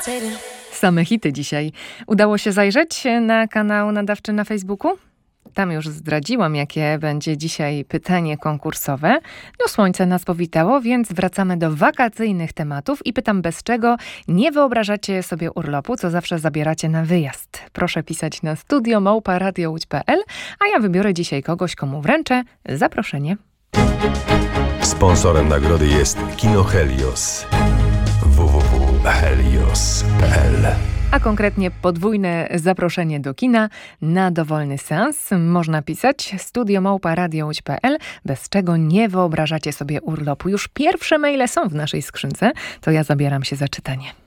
Same hity dzisiaj. Udało się zajrzeć na kanał Nadawczy na Facebooku? Tam już zdradziłam, jakie będzie dzisiaj pytanie konkursowe. No słońce nas powitało, więc wracamy do wakacyjnych tematów i pytam, bez czego nie wyobrażacie sobie urlopu, co zawsze zabieracie na wyjazd. Proszę pisać na studio@radiołódź.pl, a ja wybiorę dzisiaj kogoś, komu wręczę zaproszenie. Sponsorem nagrody jest Kino Helios. www.helios.pl. A konkretnie podwójne zaproszenie do kina na dowolny seans. Można pisać studio@radiołódź.pl, bez czego nie wyobrażacie sobie urlopu. Już pierwsze maile są w naszej skrzynce, to ja zabieram się za czytanie.